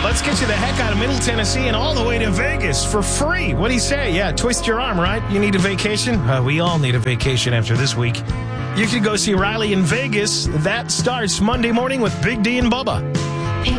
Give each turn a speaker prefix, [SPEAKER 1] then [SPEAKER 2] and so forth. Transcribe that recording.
[SPEAKER 1] Let's get you the heck out of Middle Tennessee and all the way to Vegas for free. What do you say? Yeah, twist your arm, right? You need a vacation? We all need a vacation after this week. You can go see Riley in Vegas. That starts Monday morning with Big D and Bubba.